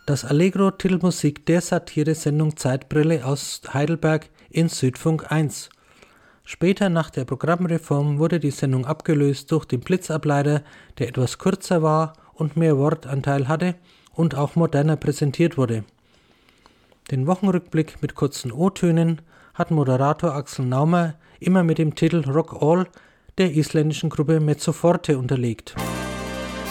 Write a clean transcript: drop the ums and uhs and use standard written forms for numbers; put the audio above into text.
Das Allegro-Titelmusik der Satire-Sendung Zeitbrille aus Heidelberg in Südfunk 1. Später nach der Programmreform wurde die Sendung abgelöst durch den Blitzableiter, der etwas kürzer war und mehr Wortanteil hatte und auch moderner präsentiert wurde. Den Wochenrückblick mit kurzen O-Tönen hat Moderator Axel Naumer immer mit dem Titel Rock All der isländischen Gruppe Mezzoforte unterlegt.